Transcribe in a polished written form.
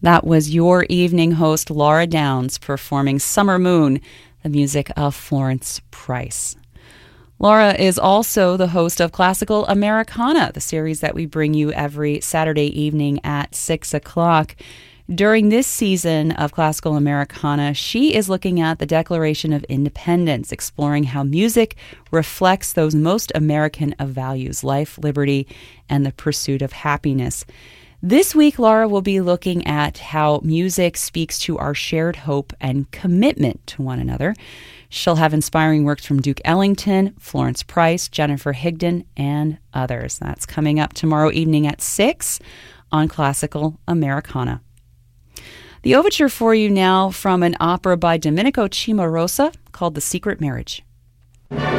That was your evening host, Laura Downs, performing Summer Moon, the music of Florence Price. Laura is also the host of Classical Americana, the series that we bring you every Saturday evening at 6 o'clock. During this season of Classical Americana, she is looking at the Declaration of Independence, exploring how music reflects those most American of values, life, liberty, and the pursuit of happiness. This week, Laura will be looking at how music speaks to our shared hope and commitment to one another. She'll have inspiring works from Duke Ellington, Florence Price, Jennifer Higdon, and others. That's coming up tomorrow evening at 6 on Classical Americana. The overture for you now from an opera by Domenico Cimarosa called The Secret Marriage.